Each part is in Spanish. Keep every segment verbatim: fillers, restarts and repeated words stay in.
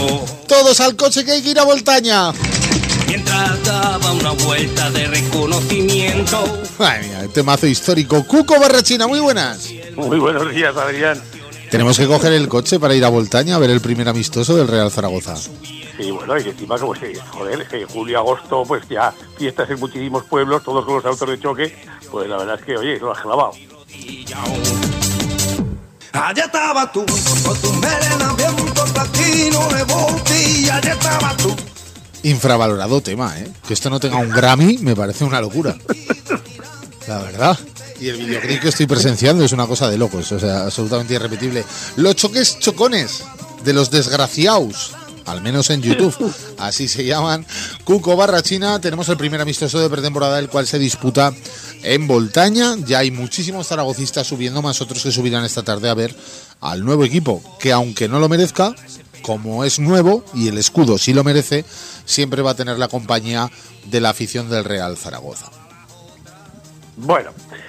Todos al coche que hay que ir a Voltaña. Mientras daba una vuelta de reconocimiento. Ay, mira, el temazo histórico. Cuco Barrachina, muy buenas. Muy buenos días, Adrián. Tenemos que coger el coche para ir a Voltaña a ver el primer amistoso del Real Zaragoza. Sí, bueno, y encima como se, joder, es que julio, agosto, pues ya fiestas en muchísimos pueblos, todos con los autos de choque, pues la verdad es que, oye, lo has clavado. Allá estaba tú, con tu melena bien por platino de botella, allá estaba tú. Infravalorado tema, ¿eh? Que esto no tenga un Grammy me parece una locura. La verdad. Y el videoclip que estoy presenciando es una cosa de locos, o sea, absolutamente irrepetible. Los choques chocones de los desgraciados, al menos en YouTube, así se llaman. Cuco Barrachina, tenemos el primer amistoso de pretemporada, el cual se disputa en Voltaña. Ya hay muchísimos zaragocistas subiendo, más otros que subirán esta tarde a ver al nuevo equipo, que aunque no lo merezca, como es nuevo y el escudo sí lo merece, siempre va a tener la compañía de la afición del Real Zaragoza. Bueno,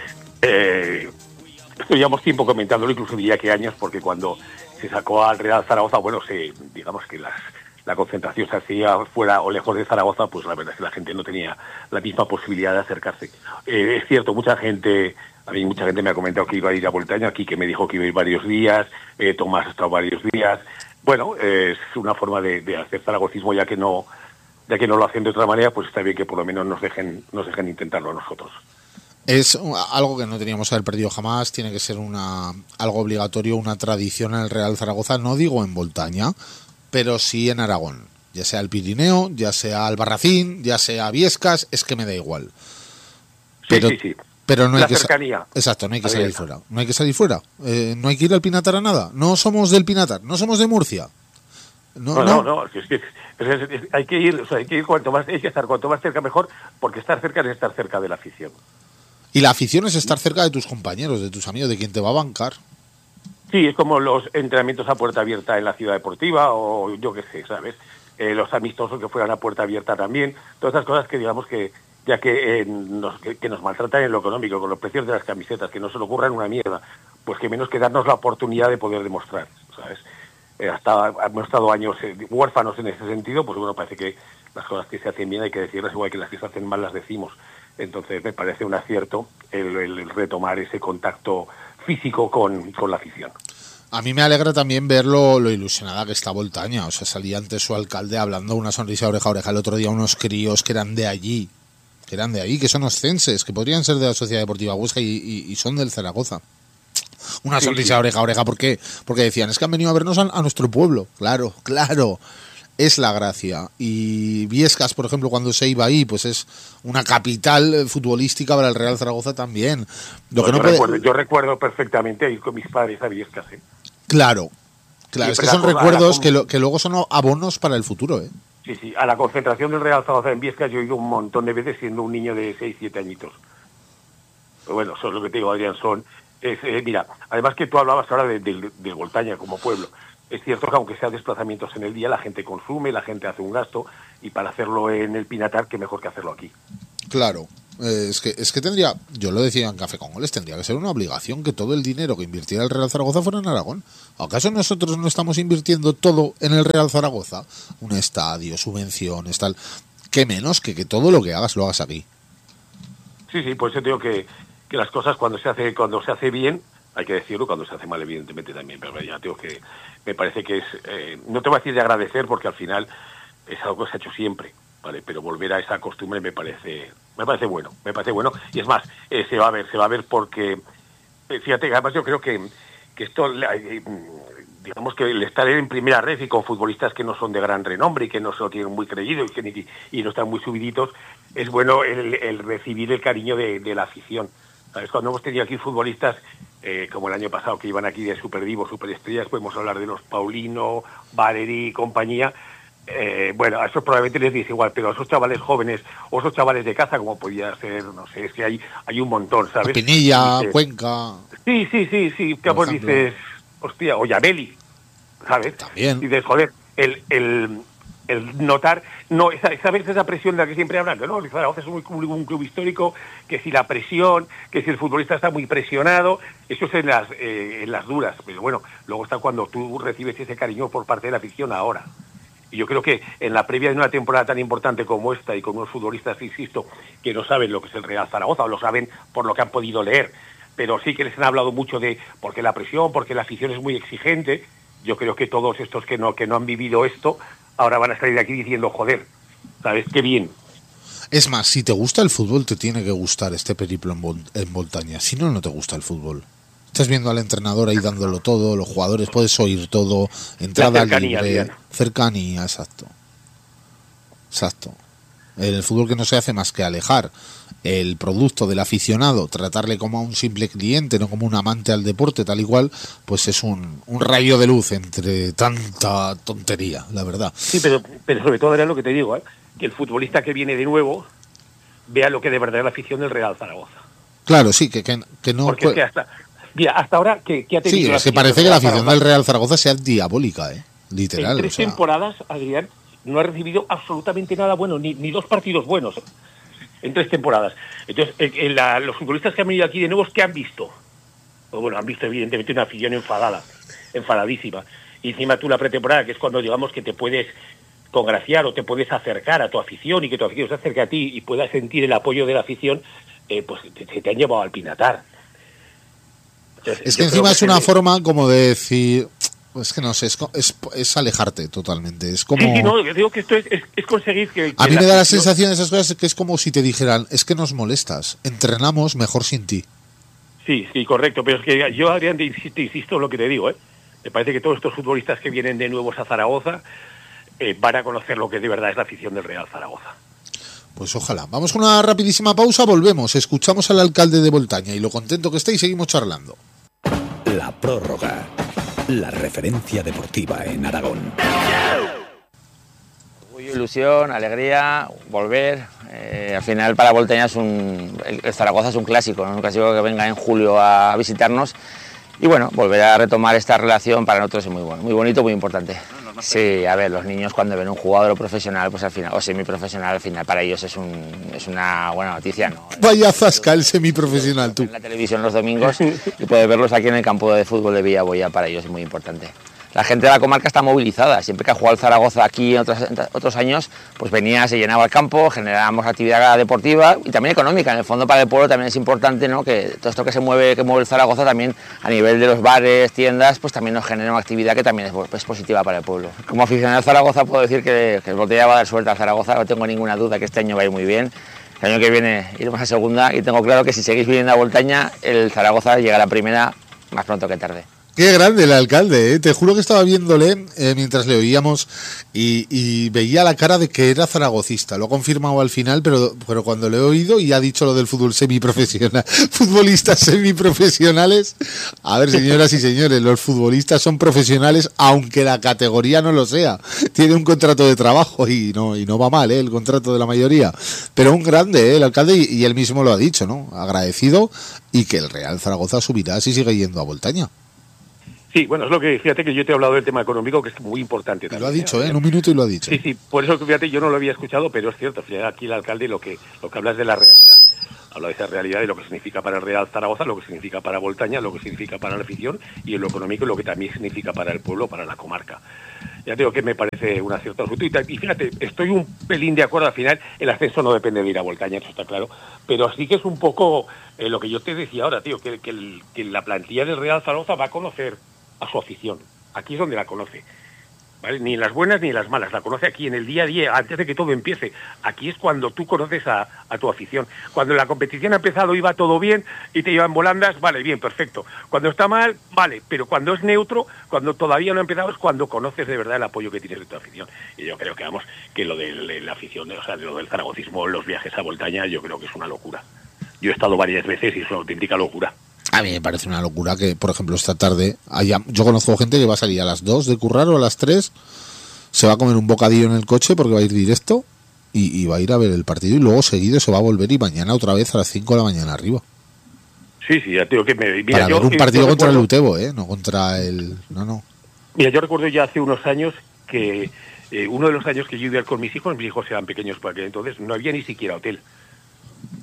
eh, esto llevamos tiempo comentándolo, incluso diría que años, porque cuando se sacó al Real Zaragoza, bueno, se, digamos que las, la concentración se hacía fuera o lejos de Zaragoza, pues la verdad es que la gente no tenía la misma posibilidad de acercarse. Eh, es cierto, mucha gente, a mí mucha gente me ha comentado que iba a ir a Voltaña, aquí que me dijo que iba a ir varios días, eh, Tomás ha estado varios días. Bueno, eh, es una forma de, de hacer zaragocismo, ya que no ya que no lo hacen de otra manera, pues está bien que por lo menos nos dejen nos dejen intentarlo a nosotros. Es algo que no teníamos que haber perdido jamás, tiene que ser una algo obligatorio, una tradición en el Real Zaragoza, no digo en Voltaña, pero sí en Aragón, ya sea el Pirineo, ya sea Albarracín, ya sea Viescas, es que me da igual. Pero, sí, sí, sí. Pero no hay la que cercanía. Exacto, no hay que salir está. fuera. No hay que salir fuera. Eh, no hay que ir al Pinatar a nada. No somos del Pinatar, no somos de Murcia. No, no, no, no. Es que, es, es, es, hay que ir, o sea, hay que ir cuanto más, hay que estar cuanto más cerca mejor, porque estar cerca es estar cerca de la afición. Y la afición es estar cerca de tus compañeros, de tus amigos, de quien te va a bancar. Sí, es como los entrenamientos a puerta abierta en la ciudad deportiva, o yo qué sé, ¿sabes? Eh, los amistosos que fueran a puerta abierta también. Todas esas cosas que digamos que, ya que, eh, nos, que, que nos maltratan en lo económico, con los precios de las camisetas, que no se le ocurran una mierda, pues que menos que darnos la oportunidad de poder demostrar, ¿sabes? Eh, hasta hemos estado años eh, huérfanos en ese sentido, pues bueno, parece que las cosas que se hacen bien hay que decirlas, igual que las que se hacen mal las decimos. Entonces me parece un acierto el, el retomar ese contacto físico con, con la afición. A mí me alegra también ver lo, lo ilusionada que está Voltaña. O sea, salía antes su alcalde hablando una sonrisa oreja a oreja. El otro día unos críos que eran de allí, que eran de ahí, que son oscenses, que podrían ser de la Sociedad Deportiva Huesca y, y, y son del Zaragoza. Una sí, sonrisa sí. oreja a oreja, ¿por qué? Porque decían, es que han venido a vernos a, a nuestro pueblo. Claro, claro. Es la gracia. Y Viescas, por ejemplo, cuando se iba ahí, pues es una capital futbolística para el Real Zaragoza también. Lo no, que no yo, puede... recuerdo, yo recuerdo perfectamente ir con mis padres a Viescas, ¿eh? Claro, claro, es que son recuerdos que, lo, que luego son abonos para el futuro, ¿eh? Sí, sí, a la concentración del Real Zaragoza en Viescas yo he ido un montón de veces siendo un niño de seis, siete añitos. Pero bueno, eso es lo que te digo, Adrián, son... Es, eh, mira, además que tú hablabas ahora de, de, de Voltaña como pueblo. Es cierto que aunque sea desplazamientos en el día, la gente consume, la gente hace un gasto, y para hacerlo en el Pinatar, qué mejor que hacerlo aquí. Claro, eh, es que es que tendría, yo lo decía en Café con Goles, tendría que ser una obligación que todo el dinero que invirtiera el Real Zaragoza fuera en Aragón. ¿Acaso nosotros no estamos invirtiendo todo en el Real Zaragoza? Un estadio, subvenciones, tal. ¿Qué menos que que todo lo que hagas lo hagas aquí? Sí, sí, pues yo digo que, que las cosas cuando se hace cuando se hace bien, hay que decirlo, cuando se hace mal evidentemente también, pero ya digo que me parece que es, eh, no te voy a decir de agradecer porque al final es algo que se ha hecho siempre, ¿vale? Pero volver a esa costumbre me parece me parece bueno, me parece bueno, y es más, eh, se va a ver, se va a ver porque, eh, fíjate, además yo creo que, que esto, eh, digamos que el estar en primera red y con futbolistas que no son de gran renombre y que no se lo tienen muy creído y, que ni, y no están muy subiditos, es bueno el, el recibir el cariño de, de la afición. ¿Sabes? Cuando hemos tenido aquí futbolistas eh, como el año pasado que iban aquí de supervivos, superestrellas, podemos hablar de los Paulino, Valeri y compañía, eh, bueno, a esos probablemente les dice igual, pero a esos chavales jóvenes o esos chavales de caza, como podía ser, no sé, es que hay hay un montón, ¿sabes? Pinilla, dices, Cuenca... Sí, sí, sí, sí, que pues dices, hostia, o Yabeli, ¿sabes? También. Y dices, joder, el... el el notar, no, esa, esa vez esa presión de la que siempre hablan, que no, el Zaragoza es un, un club histórico, que si la presión, que si el futbolista está muy presionado, eso es en las, eh, en las duras, pero bueno, luego está cuando tú recibes ese cariño por parte de la afición ahora, Y yo creo que en la previa de una temporada tan importante como esta y con unos futbolistas, insisto, que no saben lo que es el Real Zaragoza, o lo saben por lo que han podido leer, pero sí que les han hablado mucho de porque la presión, porque la afición es muy exigente. Yo creo que todos estos que no, que no han vivido esto, ahora van a salir de aquí diciendo, joder, ¿sabes? Qué bien. Es más, si te gusta el fútbol, te tiene que gustar este periplo en, Vol- en Voltaña. Si no, no te gusta el fútbol. Estás viendo al entrenador ahí dándolo todo, los jugadores, puedes oír todo, entrada cercanía, libre, bien. cercanía, exacto. Exacto. En el fútbol que no se hace más que alejar el producto del aficionado, tratarle como a un simple cliente, no como un amante al deporte, tal y cual, pues es un, un rayo de luz entre tanta tontería, la verdad. Sí, pero, pero sobre todo era lo que te digo, ¿eh? Que el futbolista que viene de nuevo vea lo que de verdad es la afición del Real Zaragoza. Claro, sí, que, que, que no... Porque es que hasta, mira, hasta ahora, que, que ha tenido... Sí, la es que afición parece del que la Real afición Zaragoza, del Real Zaragoza sea diabólica, ¿eh? Literal. en tres o sea. temporadas, Adrián, no ha recibido absolutamente nada bueno, ni, ni dos partidos buenos, ¿eh? En tres temporadas. Entonces, en, en la, los futbolistas que han venido aquí de nuevos, ¿qué han visto? Pues bueno, han visto evidentemente una afición enfadada, enfadadísima. Y encima tú la pretemporada, que es cuando digamos que te puedes congraciar o te puedes acercar a tu afición y que tu afición se acerque a ti y puedas sentir el apoyo de la afición, eh, pues te, te han llevado al pinatar. Entonces, Es que yo encima creo es una se- forma como de decir... Es que no sé, es, co- es, es alejarte totalmente. Es como... Sí, sí, no, yo digo que esto es, es, es conseguir que... que A mí la me da la afición- sensación de esas cosas que es como si te dijeran, es que nos molestas, entrenamos mejor sin ti. Sí, sí, correcto, pero es que yo, Adrián, te insisto, insisto en lo que te digo, ¿eh? Me parece que todos estos futbolistas que vienen de nuevos a Zaragoza eh, van a conocer lo que de verdad es la afición del Real Zaragoza. Pues ojalá. Vamos con una rapidísima pausa, volvemos, escuchamos al alcalde de Voltaña y lo contento que está y seguimos charlando. La prórroga. La referencia deportiva en Aragón. Orgullo, ilusión, alegría, volver. Eh, al final para Voltaña es un, el, el Zaragoza es un clásico, ¿no? Un clásico que venga en julio a visitarnos. Y bueno, volver a retomar esta relación para nosotros es muy bueno, muy bonito, muy importante. Sí, a ver, los niños cuando ven un jugador profesional, pues al final, o semiprofesional, al final para ellos es, un, es una buena noticia, ¿no? Vaya zasca el semiprofesional, tú. En la televisión los domingos y poder verlos aquí en el campo de fútbol de Villaboya para ellos es muy importante. La gente de la comarca está movilizada, siempre que ha jugado el Zaragoza aquí en otros, en otros años, pues venía, se llenaba el campo, generábamos actividad deportiva y también económica. En el fondo para el pueblo también es importante, ¿no? Que todo esto que se mueve, que mueve el Zaragoza también a nivel de los bares, tiendas, pues también nos genera una actividad que también es, es positiva para el pueblo. Como aficionado al Zaragoza puedo decir que, que el Voltaña va a dar suerte al Zaragoza, no tengo ninguna duda que este año va a ir muy bien. El año que viene iremos a segunda y tengo claro que si seguís viniendo a Voltaña, el Zaragoza llegará a primera más pronto que tarde. Qué grande el alcalde, ¿eh? Te juro que estaba viéndole eh, mientras le oíamos y, y veía la cara de que era zaragocista. Lo ha confirmado al final, pero, pero cuando le he oído y ha dicho lo del fútbol semiprofesional, futbolistas semiprofesionales. A ver, señoras y señores, los futbolistas son profesionales, aunque la categoría no lo sea. Tiene un contrato de trabajo y no, y no va mal, ¿eh? El contrato de la mayoría. Pero un grande, ¿eh? El alcalde, y, y él mismo lo ha dicho, ¿no? Agradecido y que el Real Zaragoza subirá si sigue yendo a Voltaña. Sí, bueno, es lo que, fíjate que yo te he hablado del tema económico, que es muy importante también. Lo ha dicho, ¿eh? En un minuto y lo ha dicho. Sí, sí, por eso que fíjate, yo no lo había escuchado, pero es cierto, fíjate, aquí el alcalde lo que, lo que habla es de la realidad. Habla de esa realidad, de lo que significa para el Real Zaragoza, lo que significa para Voltaña, lo que significa para la afición y en lo económico lo que también significa para el pueblo, para la comarca. Ya digo que me parece un acierto absoluto. Y fíjate, estoy un pelín de acuerdo, al final el ascenso no depende de ir a Voltaña, eso está claro, pero sí que es un poco eh, lo que yo te decía ahora, tío, que, que, el, que la plantilla del Real Zaragoza va a conocer a su afición. Aquí es donde la conoce. ¿Vale? Ni en las buenas ni en las malas, la conoce aquí en el día a día, antes de que todo empiece. Aquí es cuando tú conoces a, a tu afición. Cuando la competición ha empezado iba todo bien y te llevan volandas, vale, bien, perfecto. Cuando está mal, vale, pero cuando es neutro, cuando todavía no ha empezado, es cuando conoces de verdad el apoyo que tienes de tu afición. Y yo creo que, vamos, que lo de la afición, o sea, lo del zaragocismo, los viajes a Voltaña, yo creo que es una locura. Yo he estado varias veces y es una auténtica locura. A mí me parece una locura que, por ejemplo, esta tarde haya... Yo conozco gente que va a salir a las dos de currar o a las tres, se va a comer un bocadillo en el coche porque va a ir directo y, y va a ir a ver el partido y luego seguido se va a volver y mañana otra vez a las cinco de la mañana arriba. Sí, sí, ya tengo que... Me, mira, Para yo, ver un partido yo contra recuerdo, el Utebo, ¿eh? No contra el... No, no. Mira, yo recuerdo ya hace unos años que eh, uno de los años que yo iba con mis hijos, mis hijos eran pequeños para aquel entonces, no había ni siquiera hotel.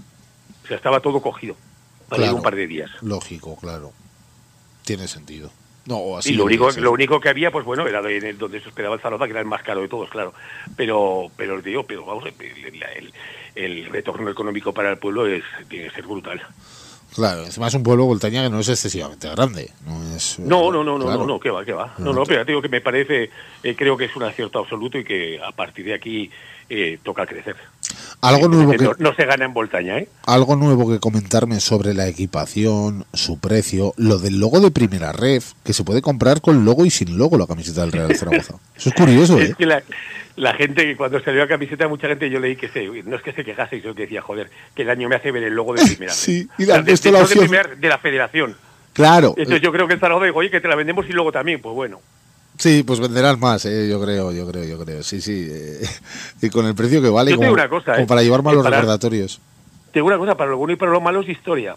O sea, estaba todo cogido para ir Claro, un par de días. lógico, claro. Tiene sentido. No, así y lo debería único, ser. lo único que había, pues bueno, era de, de donde se hospedaba el Zaragoza, que era el más caro de todos, claro. Pero, pero digo, pero vamos, el, el, el retorno económico para el pueblo es tiene que ser brutal. Claro, encima es un pueblo Voltaña que no es excesivamente grande. No, es, No, no, no, no, claro. no, no, que va, que va. No, no, pero digo que me parece, eh, creo que es un acierto absoluto y que a partir de aquí eh, toca crecer. Algo nuevo que No, no se gana en Voltaña, ¿eh? algo nuevo que comentarme sobre la equipación, su precio, lo del logo de Primera Ref, que se puede comprar con logo y sin logo la camiseta del Real Zaragoza. Eso es curioso, ¿eh? Es que la, la gente, que cuando salió la camiseta, mucha gente yo leí que se, no es que se quejase, sino que decía, joder, que el año me hace ver el logo de Primera Ref. Sí, y O le han sea, de, puesto de, la de, opción. Primera- de la Federación. Claro. Entonces yo creo que el Zaragoza dijo, oye, que te la vendemos y luego también, pues bueno. Sí, pues venderán más, eh, yo creo, yo creo, yo creo. Sí, sí. eh, y con el precio que vale, Yo te como, digo una cosa, como eh, para llevar malos para- recordatorios. Te digo una cosa, para lo bueno y para lo malo es historia.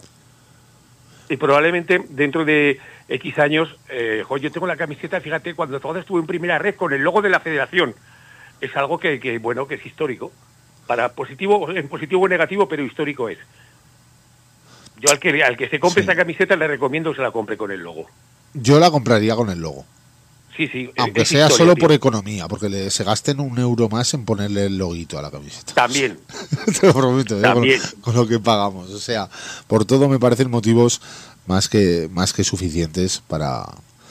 Y probablemente dentro de X años, eh, jo, yo tengo la camiseta, fíjate, cuando Zaragoza estuvo en Primera Red con el logo de la Federación. Es algo que, que bueno, que es histórico. Para positivo, en positivo o negativo, pero histórico es. Yo al que al que se compre Sí. esa camiseta le recomiendo que se la compre con el logo. Yo la compraría con el logo. Sí, sí. Aunque es sea historia, solo tío. por economía, porque le, se gasten un euro más en ponerle el loguito a la camiseta. También. Te lo prometo, ¿eh? con, También. con lo que pagamos. O sea, por todo me parecen motivos más que, más que suficientes para,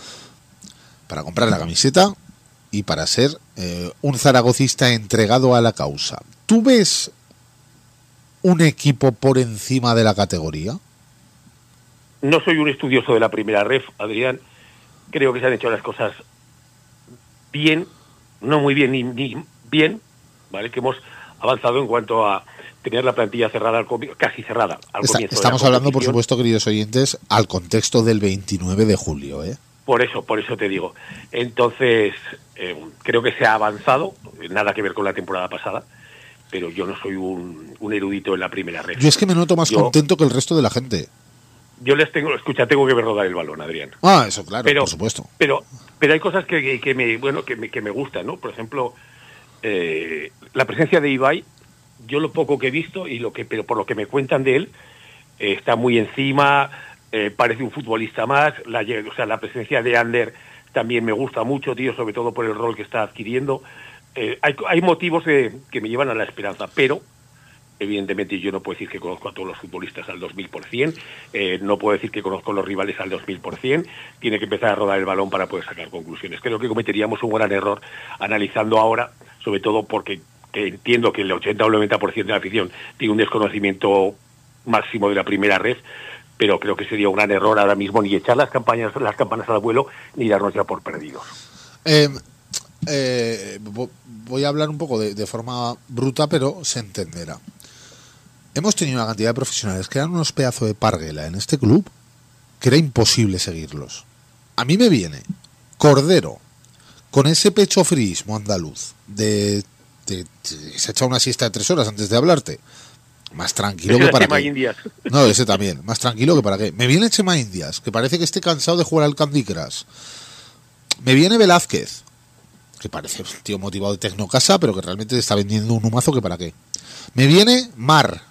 para comprar la camiseta y para ser eh, un zaragocista entregado a la causa. ¿Tú ves un equipo por encima de la categoría? No soy un estudioso de la Primera Ref, Adrián. Creo que se han hecho las cosas bien, no muy bien ni, ni bien, ¿vale? Que hemos avanzado en cuanto a tener la plantilla cerrada, al comi- casi cerrada al Está- comienzo de la estamos hablando, por competición. supuesto, queridos oyentes, al contexto del veintinueve de julio, ¿eh? Por eso, por eso te digo. Entonces, eh, creo que se ha avanzado, nada que ver con la temporada pasada, pero yo no soy un, un erudito en la Primera Ref. Yo es que me noto más Yo- contento que el resto de la gente. Yo les tengo, escucha, tengo que ver rodar el balón, Adrián. Ah, eso, claro, pero, por supuesto. Pero, pero hay cosas que, que, que me, bueno, que me, que me gustan, ¿no? Por ejemplo, eh, la presencia de Ibai, yo lo poco que he visto y lo que, pero por lo que me cuentan de él, eh, está muy encima, eh, parece un futbolista más, la, lle- o sea, la presencia de Ander también me gusta mucho, tío, sobre todo por el rol que está adquiriendo. Eh, hay, hay motivos de, que me llevan a la esperanza, pero evidentemente yo no puedo decir que conozco a todos los futbolistas al dos mil por ciento, eh, no puedo decir que conozco a los rivales al dos mil por ciento, tiene que empezar a rodar el balón para poder sacar conclusiones. Creo que cometeríamos un gran error analizando ahora, sobre todo porque que entiendo que el ochenta o el noventa por ciento de la afición tiene un desconocimiento máximo de la Primera Ref, pero creo que sería un gran error ahora mismo ni echar las campañas, las campanas al vuelo ni darnos ya por perdidos. Eh, eh, vo- voy a hablar un poco de, de forma bruta, pero se entenderá. Hemos tenido una cantidad de profesionales que eran unos pedazos de parguela en este club que era imposible seguirlos. A mí me viene Cordero con ese pecho friismo andaluz de, de- de- se echa una siesta de tres horas antes de hablarte. Más tranquilo Ese que era para Chema qué. Indias. No, ese también. Más tranquilo que para qué. Me viene Chema Indias, que parece que esté cansado de jugar al Candy Crush. Me viene Velázquez, que parece un tío motivado de Tecnocasa, pero que realmente está vendiendo un humazo que para qué. Me viene Mar.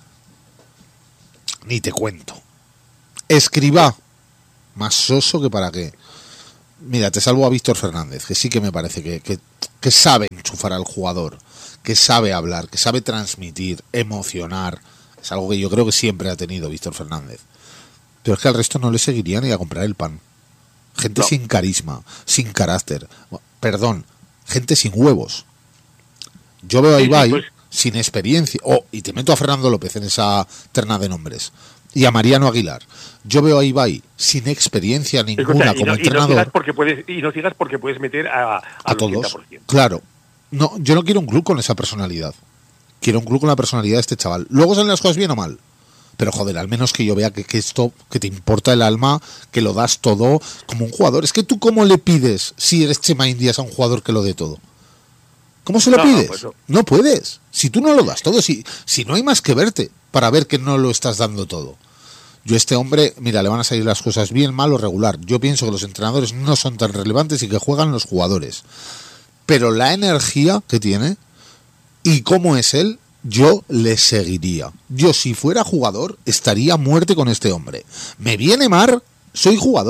Ni te cuento. Escribá. Más soso que para qué. Mira, te salvo a Víctor Fernández, que sí que me parece que, que, que sabe enchufar al jugador, que sabe hablar, que sabe transmitir, emocionar. Es algo que yo creo que siempre ha tenido Víctor Fernández. Pero es que al resto no le seguiría ni a comprar el pan. Gente No. sin carisma, sin carácter. Perdón, gente sin huevos. Yo veo a Sí, sí, Ibai pues. sin experiencia. Oh, y te meto a Fernando López en esa terna de nombres. Y a Mariano Aguilar. Yo veo a Ibai sin experiencia ninguna Escucha, y como no, y no entrenador. sigas porque puedes, y no sigas porque puedes meter a, A al todos. ochenta por ciento. Claro. No, yo no quiero un club con esa personalidad. Quiero un club con la personalidad de este chaval. Luego salen las cosas bien o mal. Pero joder, al menos que yo vea que, que esto, que te importa el alma, que lo das todo como un jugador. Es que tú, ¿cómo le pides si eres Chema Indias a un jugador que lo dé todo? ¿Cómo se lo No, no, pides? pues no. No puedes. Si tú no lo das todo, si, si no hay más que verte para ver que no lo estás dando todo. Yo a este hombre, mira, le van a salir las cosas bien, mal o regular. Yo pienso que los entrenadores no son tan relevantes y que juegan los jugadores. Pero la energía que tiene y cómo es él, yo le seguiría. Yo, si fuera jugador, estaría a muerte con este hombre. Me viene Mar, soy jugador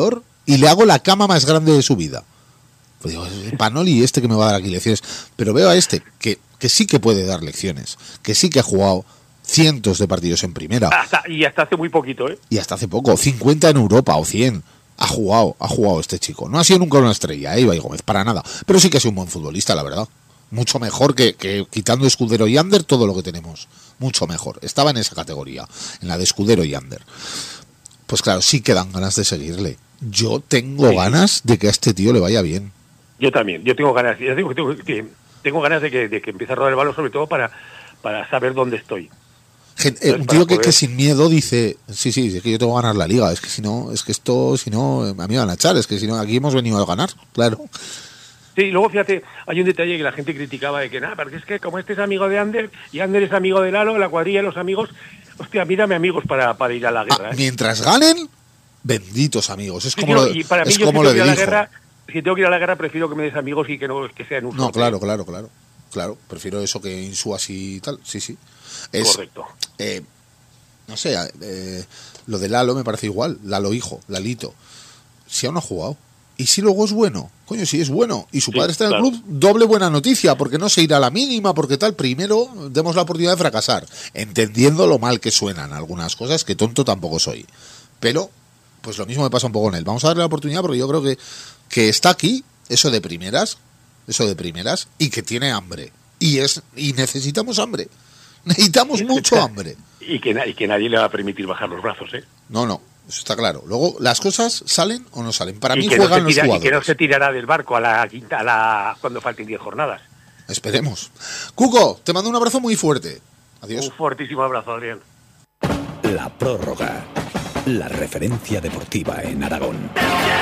y le hago la cama más grande de su vida. Pues digo, es Panoli este que me va a dar aquí lecciones. Pero veo a este que, que sí que puede dar lecciones, que sí que ha jugado cientos de partidos en primera. Hasta, y hasta hace muy poquito, ¿eh? Y hasta hace poco, cincuenta en Europa o cien. Ha jugado, ha jugado este chico. No ha sido nunca una estrella, ¿eh? Ibai Gómez, para nada. Pero sí que ha sido un buen futbolista, la verdad. Mucho mejor que, que quitando Escudero y Ander todo lo que tenemos. Mucho mejor. Estaba en esa categoría, en la de Escudero y Ander. Pues claro, sí que dan ganas de seguirle. Yo tengo Sí. ganas de que a este tío le vaya bien. Yo también, yo tengo ganas, ya digo que tengo, que, tengo ganas de que, de que empiece a rodar el balón, sobre todo para, para saber dónde estoy. Gen- eh, un para tío que, poder- que sin miedo dice, sí, sí, es que yo tengo que ganar la liga, es que si no, es que esto, si no, a mí me van a echar, es que si no, aquí hemos venido a ganar, claro. Sí, luego fíjate, hay un detalle que la gente criticaba de que nada, porque es que como este es amigo de Ander y Ander es amigo de Lalo, la cuadrilla de los amigos, hostia, mírame amigos para, para ir a la guerra. Ah, ¿eh? mientras ganen, benditos amigos, es Sí, como no, lo, y para mí es yo como si lo tengo que ir a de la hijo. guerra, si tengo que ir a la guerra prefiero que me des amigos y que no que sean un No, sorteo. claro, claro, claro, claro, prefiero eso que Insúas y tal, sí, sí. Es, Correcto. eh, no sé, eh, lo de Lalo me parece igual, Lalo hijo, Lalito, si aún no ha jugado. Y si luego es bueno, coño, si es bueno, y su Sí, padre está en el claro. club, doble buena noticia, porque no se irá a la mínima, porque tal, primero demos la oportunidad de fracasar, entendiendo lo mal que suenan algunas cosas, que tonto tampoco soy. Pero, pues lo mismo me pasa un poco con él. Vamos a darle la oportunidad porque yo creo que, que está aquí, eso de primeras, eso de primeras, y que tiene hambre. Y es y necesitamos hambre. Necesitamos mucho hambre. Y que, na- y que nadie le va a permitir bajar los brazos, ¿eh? No, no, eso está claro. Luego, las cosas salen o no salen. Para y mí que no juegan se los tira- y jugadores. que no se tirará del barco a la quinta, a la cuando falten diez jornadas. Esperemos. Cuco, te mando un abrazo muy fuerte. Adiós. Un fortísimo abrazo, Adrián. La prórroga. La referencia deportiva en Aragón.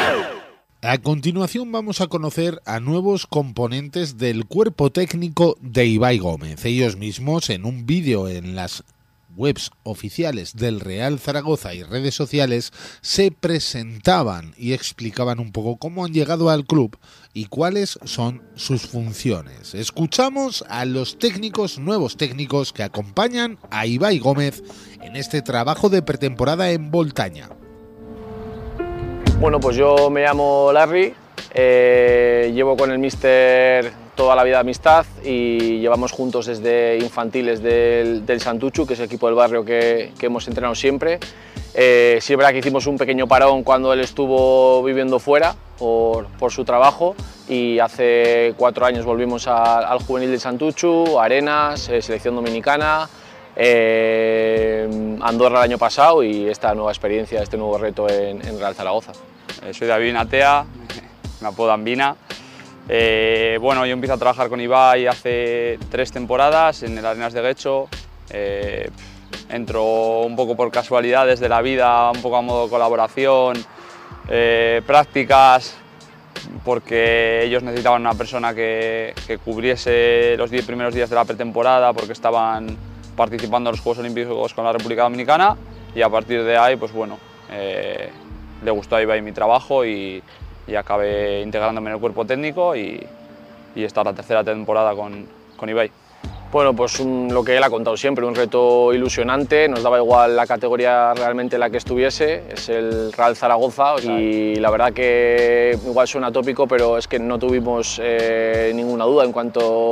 A continuación vamos a conocer a nuevos componentes del cuerpo técnico de Ibai Gómez. Ellos mismos en un vídeo en las webs oficiales del Real Zaragoza y redes sociales se presentaban y explicaban un poco cómo han llegado al club y cuáles son sus funciones. Escuchamos a los técnicos, nuevos técnicos que acompañan a Ibai Gómez en este trabajo de pretemporada en Voltaña. Bueno, pues yo me llamo Larry, eh, llevo con el míster toda la vida de amistad y llevamos juntos desde infantiles del, del Santuchu, que es el equipo del barrio que, que hemos entrenado siempre. Eh, sí es verdad que hicimos un pequeño parón cuando él estuvo viviendo fuera por, por su trabajo y hace cuatro años volvimos a, al juvenil del Santuchu, Arenas, eh, selección dominicana, eh, Andorra el año pasado y esta nueva experiencia, este nuevo reto en, en Real Zaragoza. Eh, soy David Natea, me apodan Vina. Eh, bueno, yo empiezo a trabajar con Ibai hace tres temporadas en el Arenas de Guecho. Eh, entro un poco por casualidades de la vida, un poco a modo colaboración, eh, prácticas, porque ellos necesitaban una persona que, que cubriese los diez primeros días de la pretemporada porque estaban participando en los Juegos Olímpicos con la República Dominicana y a partir de ahí, pues bueno, eh, le gustó a Ibai mi trabajo y, y acabé integrándome en el cuerpo técnico y, y esta es la tercera temporada con, con Ibai. Bueno, pues un, lo que él ha contado siempre, un reto ilusionante, nos daba igual la categoría realmente en la que estuviese, es el Real Zaragoza y la verdad que igual suena tópico, pero es que no tuvimos eh, ninguna duda en cuanto